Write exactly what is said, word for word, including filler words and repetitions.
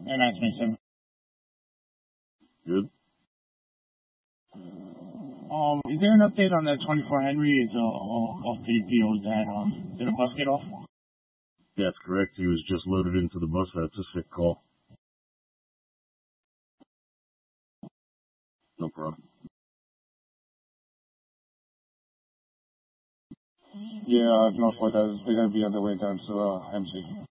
And that's me, Tim. Good. Um, is there an update on that twenty-four Henry? Is uh, all, all three P Os that, um, did the bus get off? That's correct. He was just loaded into the bus. That's a sick call. No problem. Yeah, uh, North Fork, they're going to be on their way down to uh, M C.